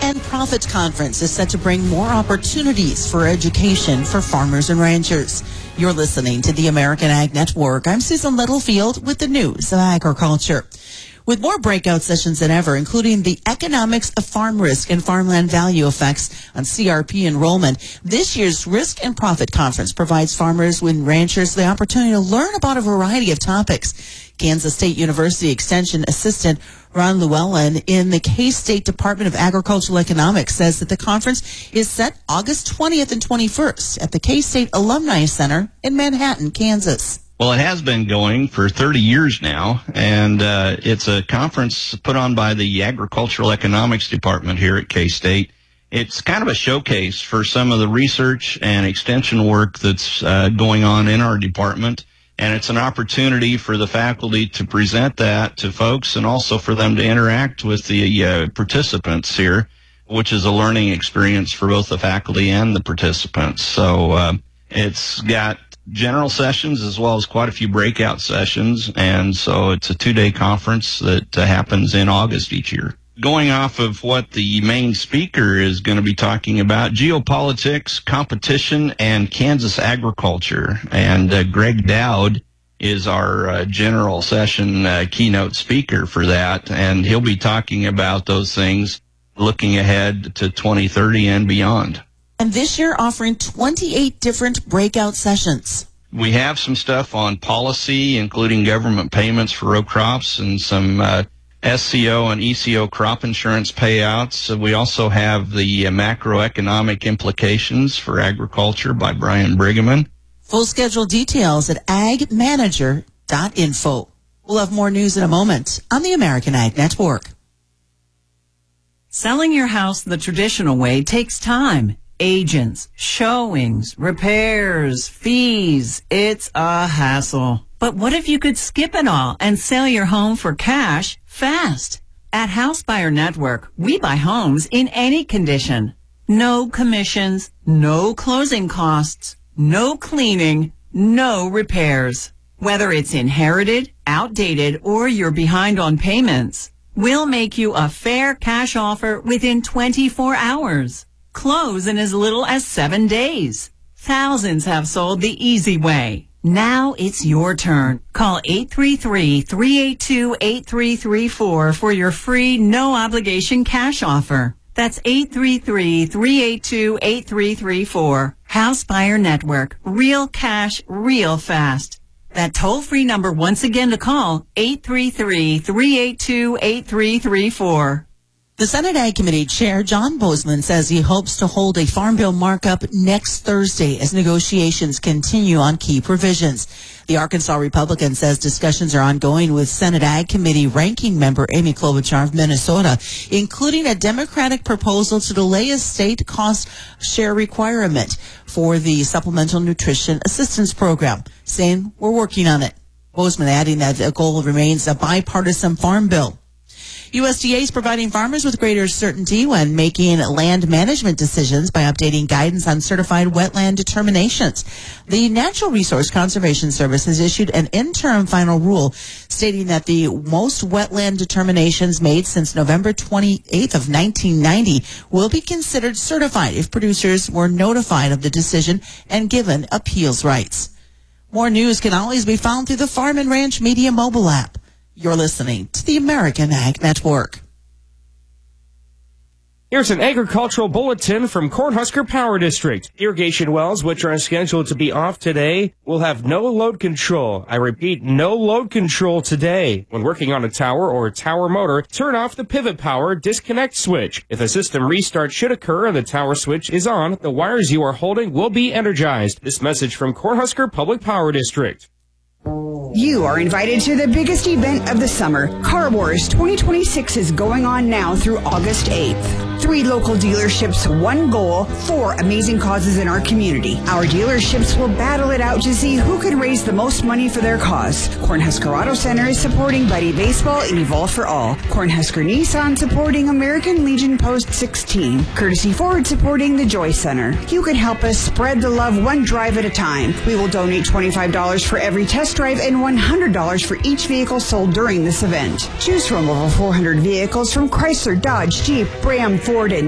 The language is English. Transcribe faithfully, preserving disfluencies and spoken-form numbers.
and Profit Conference is set to bring more opportunities for education for farmers and ranchers. You're listening to the American Ag Network. I'm Susan Littlefield with the news of agriculture. With more breakout sessions than ever, including the economics of farm risk and farmland value effects on C R P enrollment, this year's Risk and Profit Conference provides farmers and ranchers the opportunity to learn about a variety of topics. Kansas State University Extension Assistant Ron Llewellyn in the K-State Department of Agricultural Economics says that the conference is set August twentieth and twenty-first at the K-State Alumni Center in Manhattan, Kansas. Well, it has been going for thirty years now, and uh, it's a conference put on by the Agricultural Economics Department here at K-State. It's kind of a showcase for some of the research and extension work that's uh, going on in our department, and it's an opportunity for the faculty to present that to folks and also for them to interact with the uh, participants here, which is a learning experience for both the faculty and the participants. So uh, it's got general sessions as well as quite a few breakout sessions, and so it's a two-day conference that uh, happens in August each year. Going off of what the main speaker is going to be talking about, geopolitics, competition, and Kansas agriculture, and uh, Greg Dowd is our uh, general session uh, keynote speaker for that, and he'll be talking about those things looking ahead to twenty thirty and beyond. And this year offering twenty-eight different breakout sessions. We have some stuff on policy, including government payments for row crops and some uh, S C O and E C O crop insurance payouts. We also have the uh, macroeconomic implications for agriculture by Brian Brigham. Full schedule details at ag manager dot info. We'll have more news in a moment on the American Ag Network. Selling your house the traditional way takes time. Agents, showings, repairs, fees. It's a hassle. But what if you could skip it all and sell your home for cash fast? At House Buyer Network, we buy homes in any condition. No commissions, no closing costs, no cleaning, no repairs. Whether it's inherited, outdated, or you're behind on payments, we'll make you a fair cash offer within twenty-four hours. Close in as little as seven days. Thousands have sold the easy way. Now it's your turn. Call eight three three, three eight two, eight three three four for your free, no-obligation cash offer. That's eight three three, three eight two, eight three three four. House Buyer Network. Real cash, real fast. That toll-free number once again to call, eight three three, three eight two, eight three three four. The Senate Ag Committee Chair John Boozman says he hopes to hold a Farm Bill markup next Thursday as negotiations continue on key provisions. The Arkansas Republican says discussions are ongoing with Senate Ag Committee Ranking Member Amy Klobuchar of Minnesota, including a Democratic proposal to delay a state cost share requirement for the Supplemental Nutrition Assistance Program, saying we're working on it. Boozman adding that the goal remains a bipartisan farm bill. U S D A is providing farmers with greater certainty when making land management decisions by updating guidance on certified wetland determinations. The Natural Resource Conservation Service has issued an interim final rule stating that the most wetland determinations made since November twenty-eighth of nineteen ninety will be considered certified if producers were notified of the decision and given appeals rights. More news can always be found through the Farm and Ranch Media mobile app. You're listening to the American Ag Network. Here's an agricultural bulletin from Cornhusker Power District. Irrigation wells, which are scheduled to be off today, will have no load control. I repeat, no load control today. When working on a tower or a tower motor, turn off the pivot power disconnect switch. If a system restart should occur and the tower switch is on, the wires you are holding will be energized. This message from Cornhusker Public Power District. You are invited to the biggest event of the summer. Car Wars twenty twenty-six is going on now through August eighth. Three local dealerships, one goal, four amazing causes in our community. Our dealerships will battle it out to see who can raise the most money for their cause. Cornhusker Auto Center is supporting Buddy Baseball and Evolve for All. Cornhusker Nissan supporting American Legion Post sixteen. Courtesy Ford supporting the Joy Center. You can help us spread the love one drive at a time. We will donate twenty-five dollars for every test drive and one hundred dollars for each vehicle sold during this event. Choose from over four hundred vehicles from Chrysler, Dodge, Jeep, Ram, Ford, and